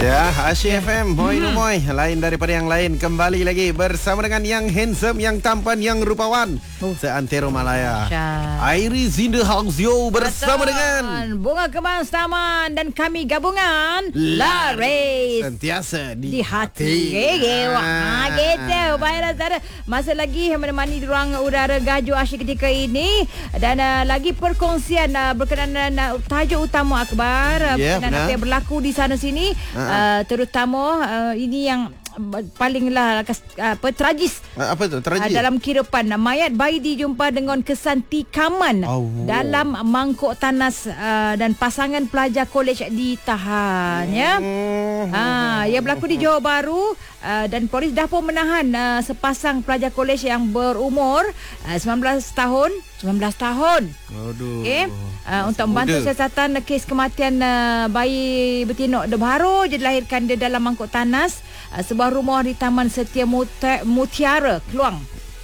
Ya, Asyik FM, Moy Numoy, lain daripada yang lain. Kembali lagi bersama dengan yang handsome, yang tampan, yang rupawan seantero Malaya. Iris in the house, yo, bersama dengan Bunga Kembang Taman. Dan kami gabungan Laris sentiasa di hati. Gitu. Baiklah saudara, masih lagi menemani di ruang udara Gaju Asyik ketika ini. Dan lagi perkongsian berkenaan tajuk utama akhbar dan apa yang berlaku di sana sini. Terutama ini yang palinglah tragis. Apa tu? Tragis dalam kehidupan. Mayat bayi dijumpa dengan kesan tikaman dalam mangkuk tanas dan pasangan pelajar kolej ditahan. Ia berlaku di Johor Bahru dan polis dah pun menahan sepasang pelajar kolej yang berumur 19 tahun. Aduh. Okay. Untuk membantu siasatan kes kematian bayi betina baru je dilahirkan dia dalam mangkuk tanas sebuah rumah di Taman Setia Mutiara, Keluang.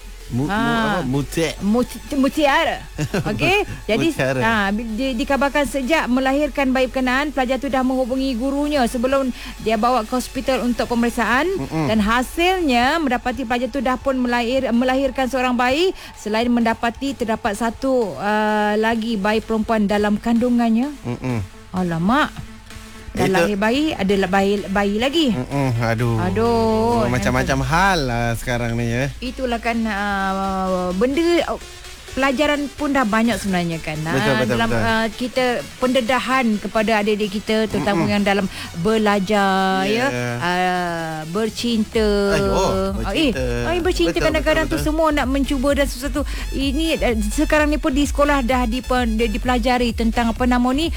Mutiara. Okey. Jadi dikabarkan sejak melahirkan bayi berkenaan, pelajar tu dah menghubungi gurunya sebelum dia bawa ke hospital untuk pemeriksaan. Dan hasilnya mendapati pelajar tu dah pun melahirkan seorang bayi. Selain mendapati terdapat satu lagi bayi perempuan dalam kandungannya. Alamak. Dan lahir bayi adalah bayi lagi. Aduh. Macam-macam hal lah sekarang ni ya. Itulah kan benda pelajaran pun dah banyak sebenarnya kan. Betul. Dalam kita pendedahan kepada adik-adik kita, terutama yang dalam belajar bercinta. Bercinta kadang-kadang tu semua nak mencuba dan sesuatu. Ini sekarang ni pun di sekolah dah dipelajari tentang apa nama ni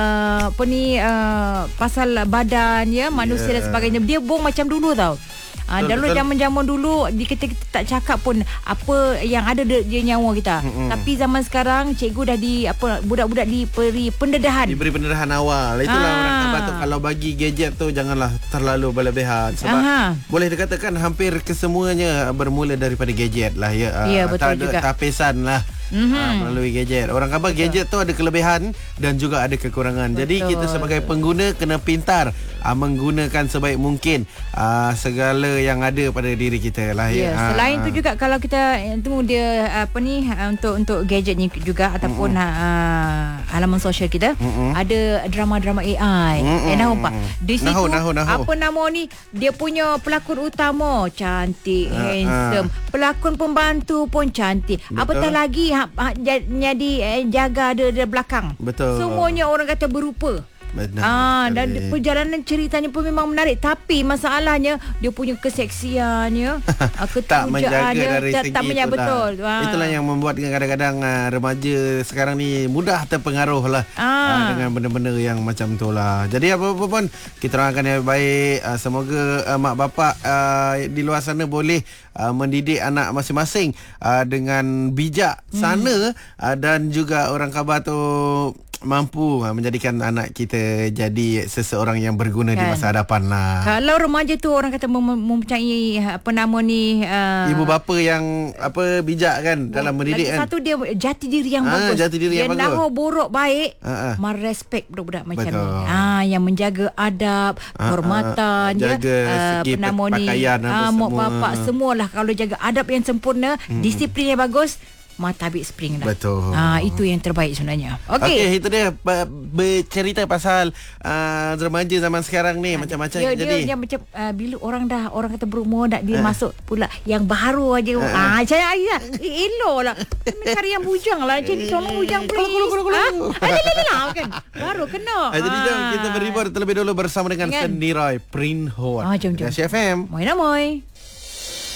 pasal badan manusia dan sebagainya. Dia bong macam dulu tau. Dulu zaman-zaman dulu kita tak cakap pun apa yang ada dia nyawa kita. Tapi zaman sekarang cikgu dah budak-budak diberi pendedahan. Diberi pendedahan awal. Itulah orang kata kalau bagi gadget tu janganlah terlalu berlebihan sebab boleh dikatakan hampir kesemuanya bermula daripada gadget lah ya. Betul juga. Tapisan lah. Melalui gadget. Orang kata gadget tu ada kelebihan dan juga ada kekurangan. Jadi kita sebagai pengguna kena pintar menggunakan sebaik mungkin segala yang ada pada diri kita lah ya. Selain tu juga kalau kita tu dia untuk gadget ni juga ataupun halaman sosial kita ada drama-drama AI. Di situ apa nama ni, dia punya pelakon utama cantik, handsome, pelakon pembantu pun cantik. Apatah lagi jadi jaga dia belakang. Betul. Semuanya orang kata berupa. Dan perjalanan ceritanya pun memang menarik. Tapi masalahnya dia punya keseksiannya, ketujaannya tak menjaga betul. Itulah yang membuat kadang-kadang remaja sekarang ni mudah terpengaruh lah dengan benda-benda yang macam tu lah. Jadi apa-apa pun kita doakan yang baik. Semoga mak bapak di luar sana boleh mendidik anak masing-masing dengan bijak sana dan juga orang khabar tu mampu menjadikan anak kita jadi seseorang yang berguna di masa hadapan lah. Kalau remaja tu orang kata mempunyai ibu bapa yang bijak kan dalam mendidik kan. Satu dia jati diri yang bagus. Dia nahu buruk baik, merespek budak-budak macam ni. Yang menjaga adab, hormatan, jaga segi pakaian mak bapak semualah. Kalau jaga adab yang sempurna, disiplin yang bagus, tabik spring dah. Betul. Itu yang terbaik sebenarnya. Okey, itu dia bercerita pasal remaja zaman sekarang ni macam-macam jadi. Dia macam bila orang kata berumur dah dia masuk pula yang baru aja. Saya eloklah. Cari yang bujang lah. Jadi tolong bujang please. Kan. Baru kena. Jadi jom kita berhibur terlebih dulu bersama dengan Senirai Prince Howard. Jom. FM. Moy.